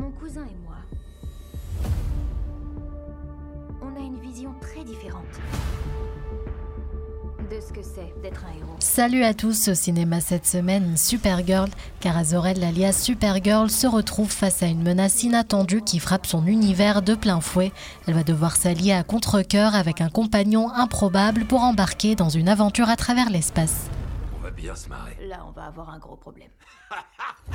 Mon cousin et moi, on a une vision très différente de ce que c'est d'être un héros. Salut à tous, au cinéma cette semaine, Supergirl. Kara Zor-El, alias Supergirl, se retrouve face à une menace inattendue qui frappe son univers de plein fouet. Elle va devoir s'allier à contre-cœur avec un compagnon improbable pour embarquer dans une aventure à travers l'espace. On va bien se marrer. Là, on va avoir un gros problème.